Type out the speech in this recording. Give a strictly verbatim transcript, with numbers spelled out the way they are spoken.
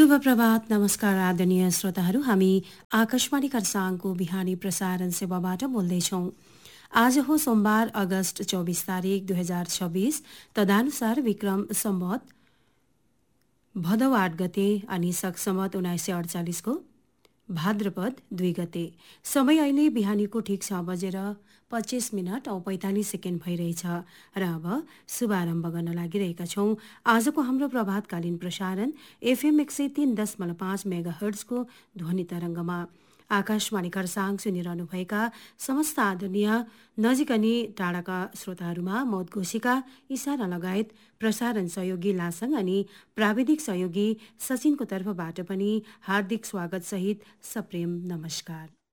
शुभ प्रभात, नमस्कार आदरणीय श्रोताहरू। हामी आकाशवाणी खरसाङको बिहानी प्रसारण सेवाबाट बोल्दैछौँ। आज हो सोमबार अगस्त चौबिस तारिक दुई हजार छब्बिस, तदनुसार विक्रम सम्वत भदौ आठ गते अनि शक सम्वत उन्नाइस सय अडचालिसको भाद्रपद दुई गते। समय अहिले बिहानीको ठिक छ बजेर पच्चिस मिनट औ पैंतालिस सेकेन्ड भइरहेछ र अब शुभारम्भ गर्न लागिरहेका छौँ आजको हाम्रो प्रभातकालीन प्रसारण एफएम एक सय तीन दशमलव पाँच मेगा हर्ट्जको ध्वनि तरङ्गमा। आकाशवाणी खरसाङ सुनिरहनुभएका समस्त आदरणीय नजिक अनि टाढाका श्रोताहरूमा मौतघोषीका इसारा लगायत प्रसारण सहयोगी लासङ अनि प्राविधिक सहयोगी सचिनको तर्फबाट पनि हार्दिक स्वागत सहित सप्रेम नमस्कार।